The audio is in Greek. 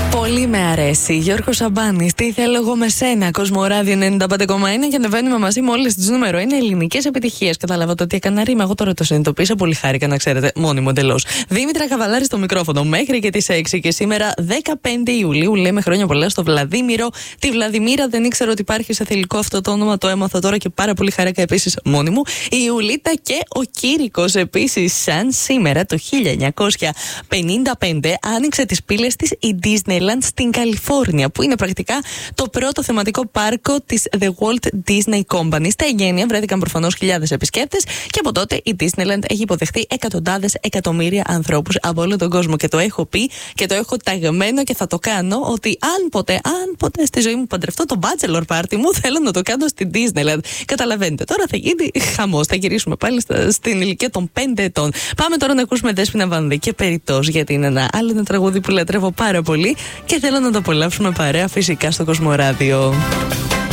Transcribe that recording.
Πολύ με αρέσει. Γιώργος Σαμπάνης, τι θέλω εγώ με σένα. Κοσμοράδιο 95,1 και ανεβαίνουμε μαζί με όλες τις νούμερο 1 ελληνικές επιτυχίες. Καταλάβατε ότι έκανα ρήμα. Εγώ τώρα το συνειδητοποίησα. Πολύ χάρηκα να ξέρετε. Μόνιμο εντελώς. Δήμητρα Καβαλάρη στο μικρόφωνο μέχρι και τις 6. Και σήμερα 15 Ιουλίου λέμε χρόνια πολλά στο Βλαδίμηρο. Τη Βλαδιμίρα δεν ήξερα ότι υπάρχει σε θηλυκό αυτό το όνομα. Το έμαθα τώρα και πάρα πολύ χαρέκα επίσης μόνη μου. Η Ιουλίτα και ο Κήρικος επίσης. Σαν σήμερα το 1955 άνοιξε τις πύλες της η Disneyland στην Καλιφόρνια, που είναι πρακτικά το πρώτο θεματικό πάρκο της The Walt Disney Company. Στα εγγένεια βρέθηκαν προφανώς χιλιάδες επισκέπτες και από τότε η Disneyland έχει υποδεχθεί εκατοντάδες εκατομμύρια ανθρώπους από όλο τον κόσμο. Και το έχω πει και το έχω ταγμένο και θα το κάνω, ότι αν ποτέ στη ζωή μου παντρευτώ το bachelor party μου, θέλω να το κάνω στην Disneyland. Καταλαβαίνετε, τώρα θα γίνει χαμός. Θα γυρίσουμε πάλι στην ηλικία των 5 ετών. Πάμε τώρα να ακούσουμε Δέσποινα Βανδύ Περιττός, γιατί είναι ένα άλλο τραγούδι που λατρεύω πάρα πολύ και θέλω να το απολαύσουμε παρέα φυσικά στο Κοσμοράδιο.